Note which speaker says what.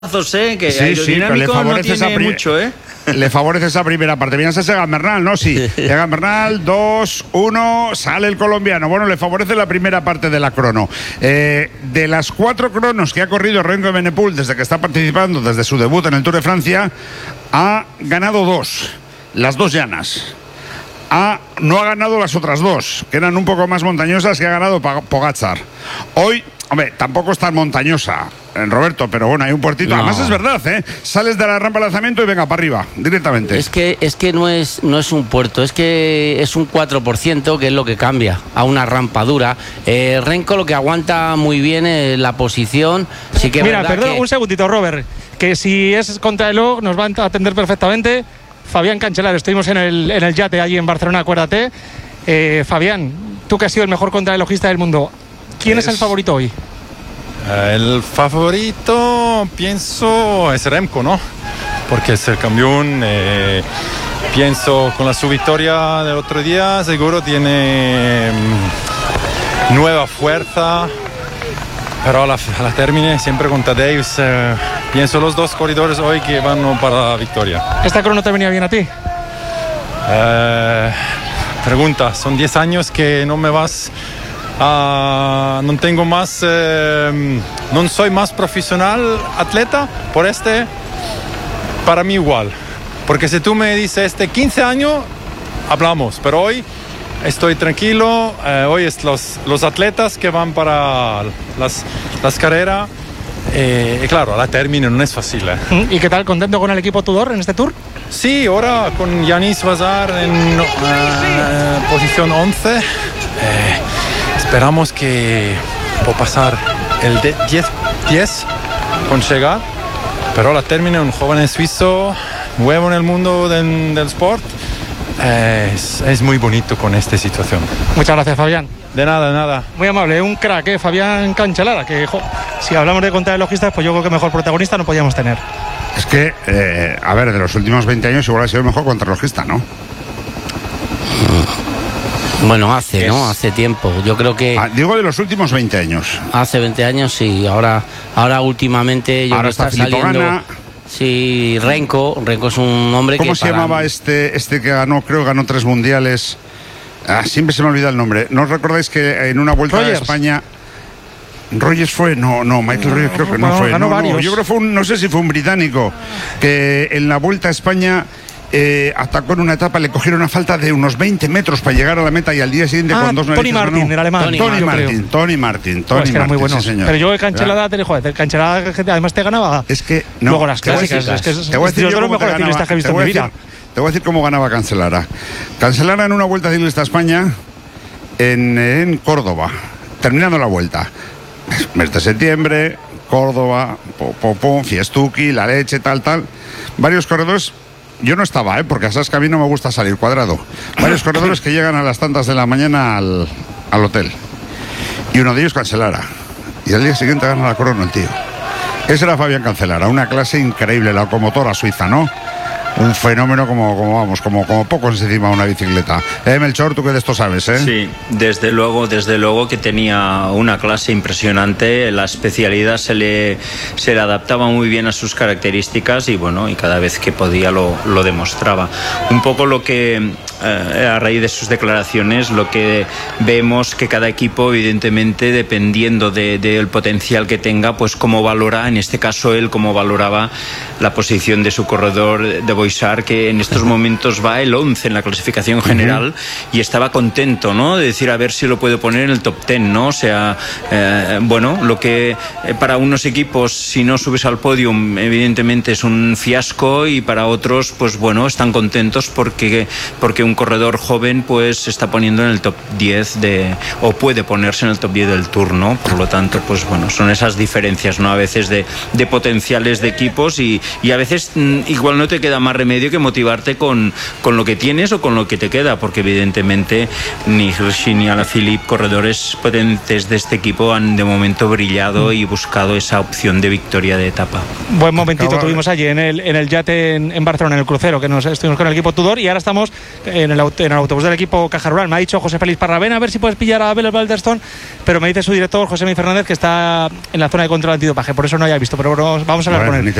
Speaker 1: Que
Speaker 2: sí,
Speaker 1: aerodinámico no tiene mucho, ¿eh?
Speaker 2: Le favorece esa primera parte. Vienes a Egan Bernal, ¿no? Sí. Egan Bernal, 2-1, sale el colombiano. Bueno, le favorece la primera parte de la crono. De las 4 cronos que ha corrido Renko Evenepoel desde que está participando, desde su debut en el Tour de Francia, ha ganado 2, las 2 llanas. No ha ganado las otras 2, que eran un poco más montañosas, que ha ganado Pogačar. Hoy, hombre, tampoco es tan montañosa, Roberto, pero bueno, hay un puertito. No. Además es verdad, sales de la rampa de lanzamiento y venga para arriba, directamente.
Speaker 3: Es que no es un puerto, es que es un 4%, que es lo que cambia a una rampa dura. Renko lo que aguanta muy bien es la posición. Sí que
Speaker 4: mira, perdón, un segundito, Robert, que si es contrarreloj nos van a atender perfectamente. Fabián Cancellara, estuvimos en el yate allí en Barcelona, acuérdate. Fabián, tú que has sido el mejor contrarrelojista del mundo, ¿quién es el favorito hoy?
Speaker 5: El favorito, pienso, es Remco, ¿no? Porque es el campeón. Pienso con su victoria del otro día, seguro tiene nueva fuerza. Pero a la termine siempre con Tadej. Pienso los 2 corredores hoy que van para la victoria.
Speaker 4: ¿Esta crono te venía bien a ti?
Speaker 5: Pregunta, son 10 años que no me vas... no tengo más, no soy más profesional atleta, por para mí igual, porque si tú me dices 15 años, hablamos, pero hoy estoy tranquilo, hoy es los atletas que van para las carreras, y claro, la término no es fácil.
Speaker 4: ¿Y qué tal, contento con el equipo Tudor en este Tour?
Speaker 5: Sí, ahora con Yanis Vazar en posición 11, esperamos que pueda pasar el 10 con llegar, pero la termina un joven suizo, nuevo en el mundo del sport. Es muy bonito con esta situación.
Speaker 4: Muchas gracias, Fabián.
Speaker 5: De nada.
Speaker 4: Muy amable, un crack, Fabián Cancellara, que si hablamos de contrarrelojistas, pues yo creo que mejor protagonista no podíamos tener.
Speaker 2: Es que, a ver, de los últimos 20 años igual ha sido el mejor contrarrelojista, ¿no?
Speaker 3: Bueno, hace tiempo. Yo creo que...
Speaker 2: digo de los últimos 20 años.
Speaker 3: Hace 20 años, sí. Ahora últimamente...
Speaker 2: Ahora está saliendo...
Speaker 3: Sí, Renko es un hombre que...
Speaker 2: ¿Cómo se llamaba este que ganó? Creo que ganó 3 mundiales. Siempre se me olvida el nombre. ¿No os recordáis que en una vuelta a España... Rogers fue, no, Michael Rogers creo que no fue. No, yo creo que fue no sé si fue un británico, que en la vuelta a España atacó en una etapa, le cogieron una falta de unos 20 metros para llegar a la meta y al día siguiente con 2
Speaker 4: Tony Martin, el alemán.
Speaker 2: Tony Martin,
Speaker 4: era muy bueno.
Speaker 2: Sí, señor.
Speaker 4: Pero yo de Cancellara, además te ganaba.
Speaker 2: Es que
Speaker 4: no. Luego las clásicas,
Speaker 2: te voy a decir
Speaker 4: los mejores ciclistas que he visto en mi vida.
Speaker 2: Te voy a decir cómo ganaba Cancellara. Cancellara en una vuelta ciclista a España en Córdoba, terminando la vuelta. Mes de septiembre, Córdoba, Fiestuki, La Leche, tal. Varios corredores. Yo no estaba, porque sabes que a mí no me gusta salir cuadrado. Varios corredores que llegan a las tantas de la mañana al hotel. Y uno de ellos Cancellara. Y al día siguiente gana la crono el tío. Ese era Fabián Cancellara, una clase increíble, la locomotora suiza, ¿no? Un fenómeno como pocos encima de una bicicleta. Melchor, tú que de esto sabes, ¿eh?
Speaker 1: Sí, desde luego que tenía una clase impresionante. La especialidad se le adaptaba muy bien a sus características y cada vez que podía lo demostraba. Un poco lo que a raíz de sus declaraciones, lo que vemos que cada equipo, evidentemente, dependiendo del potencial que tenga, pues cómo valora, en este caso él, cómo valoraba la posición de su corredor de Boixart, que en estos momentos va el 11 en la clasificación general, y estaba contento, ¿no?, de decir a ver si lo puede poner en el top 10, ¿no? O sea, lo que para unos equipos, si no subes al podium, evidentemente es un fiasco, y para otros, pues están contentos porque un corredor joven pues se está poniendo en el top 10 o puede ponerse en el top 10 del Tour, ¿no? Por lo tanto, pues son esas diferencias, ¿no?, a veces de potenciales de equipos, y a veces igual no te queda más remedio que motivarte con lo que tienes o con lo que te queda, porque evidentemente ni Hirschi ni Alaphilippe, corredores potentes de este equipo, han de momento brillado y buscado esa opción de victoria de etapa.
Speaker 4: Buen momentito tuvimos allí en el yate en Barcelona, en el crucero, que nos estuvimos con el equipo Tudor, y ahora estamos en el autobús del equipo Caja Rural. Me ha dicho José Félix Parra, ven a ver si puedes pillar a Abel Balderstone, pero me dice su director José Mi Fernández que está en la zona de control antidopaje, por eso no haya visto, pero vamos a hablar con él.